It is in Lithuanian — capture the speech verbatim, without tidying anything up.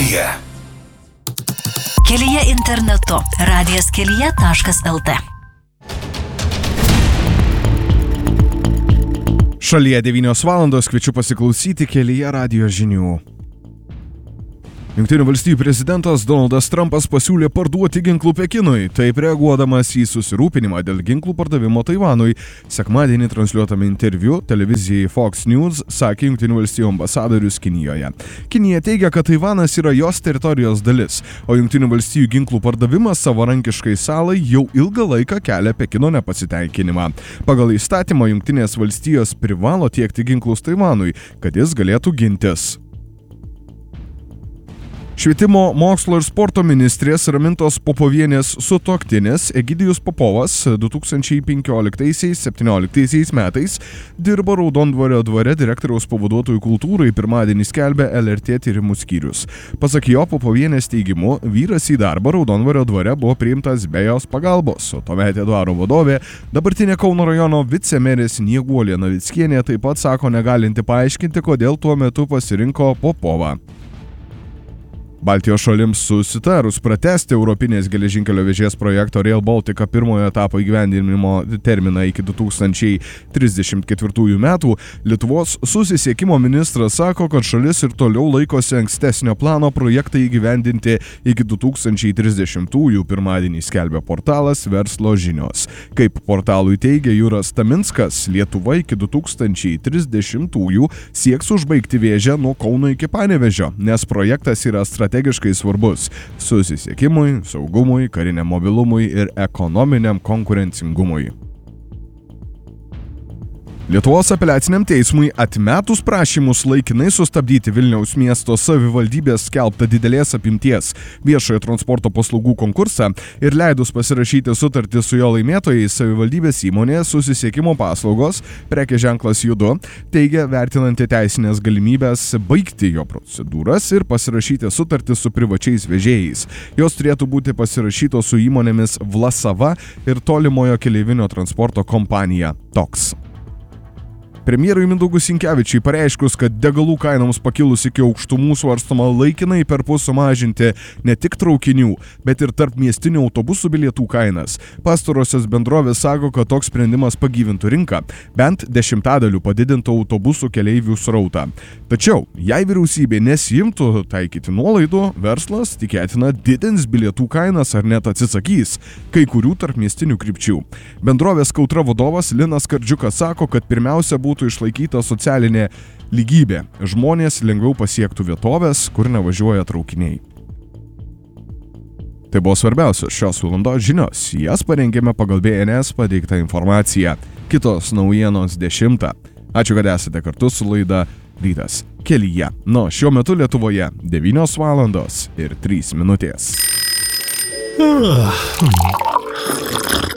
radija. Kelyje internetu. radijas kelyje taškas lt. Šalyje devynios valandos, kviečiu pasiklausyti Kelyje radijo žinių. Jungtinių valstijų prezidentas Donaldas Trumpas pasiūlė parduoti ginklų Pekinui, taip reaguodamas į susirūpinimą dėl ginklų pardavimo Taivanui. Sekmadienį transliuotame interviu televizijai Fox News sakė Jungtinių valstijų ambasadorius Kinijoje. Kinija teigia, kad Taivanas yra jos teritorijos dalis, o Jungtinių valstijų ginklų pardavimas savarankiškai salai jau ilgą laiką kelia Pekino nepasitenkinimą. Pagal įstatymą Jungtinės valstijos privalo tiekti ginklus Taivanui, kad jis galėtų gintis. Švietimo, mokslo ir sporto ministrės Ramintos Popovienės sutuoktinis Egidijus Popovas du tūkstančiai penkioliktaisiais septynioliktaisiais metais dirbo Raudondvario dvare direktoriaus pavaduotojų kultūrai, pirmadienį skelbė L R T tyrimų skyrius. Pasak jo, Popovienės teigimu, vyras į darbą Raudondvario dvare buvo priimtas be jos pagalbos, o tuometė dvaro vadovė, dabartinė Kauno rajono vicemerė Snieguolė Navickienė, taip pat sako negalinti paaiškinti, kodėl tuo metu pasirinko Popovą. Baltijos šalims susitarus pratęsti Europinės geležinkelio vėžės projekto Rail Baltica pirmojo etapo įgyvendinimo terminą iki du tūkstančiai trisdešimt ketvirtųjų metų, Lietuvos susisiekimo ministras sako, kad šalis ir toliau laikosi ankstesnio plano projektą įgyvendinti iki du tūkstančiai trisdešimtųjų, pirmadienį skelbia portalas Verslo žinios. Kaip portalui teigia Juras Taminskas, Lietuva iki du tūkstančiai trisdešimtųjų sieks užbaigti vėžę nuo Kauno iki Panevėžio, nes projektas yra strategiškai strategiškai svarbus susisiekimui, saugumui, kariniam mobilumui ir ekonominiam konkurencingumui. Lietuvos apeliaciniam teismui atmetus prašymus laikinai sustabdyti Vilniaus miesto savivaldybės skelbtą didelės apimties viešojo transporto paslaugų konkursą ir leidus pasirašyti sutartį su jo laimėtojais, savivaldybės įmonė Susisiekimo paslaugos, prekės ženklas Judu, teigia vertinanti teisinės galimybės baigti jo procedūras ir pasirašyti sutartį su privačiais vežėjais. Jos turėtų būti pasirašytos su įmonėmis Vlasava ir Tolimojo keleivinio transporto kompanija Toks. Premjerui Mindaugui Sinkevičiui pareiškus, kad degalų kainoms pakilus iki aukštumų svarstoma laikinai perpus sumažinti ne tik traukinių, bet ir tarp miestinių autobusų bilietų kainas. Pastarosios bendrovės sako, kad toks sprendimas pagyvintų rinką, bent dešimtadaliu padidintų autobusų keleivių srautą. Tačiau, jei vyriausybė nesijimtų taikyti nuolaidų, verslas tikėtina didins bilietų kainas ar net atsisakys kai kurių tarp miestinių krypčių. Bendrovės Kautra vadovas Linas Kardžiukas sako, kad pirmiausia būtų išlaikyta socialinė lygybė. Žmonės lengviau pasiektų vietovės, kur nevažiuoja traukiniai. Tai buvo svarbiausios šios valandos žinios. Jas parengėme pagal B N S pateiktą informaciją. Kitos naujienos dešimtą. Ačiū, kad esate kartu su laida Rytas Kelyje. Nu, šiuo metu Lietuvoje devynios valandos ir trys minutės.